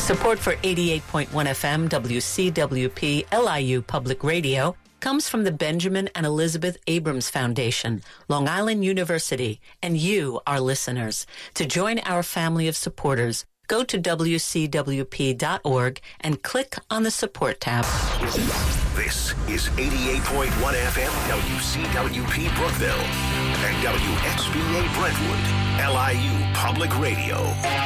Support for 88.1 FM WCWP LIU Public Radio comes from the Benjamin and Elizabeth Abrams Foundation, Long Island University, and you, our listeners. To join our family of supporters, go to WCWP.org and click on the support tab. This is 88.1 FM WCWP Brookville and WXBA Brentwood, LIU Public Radio.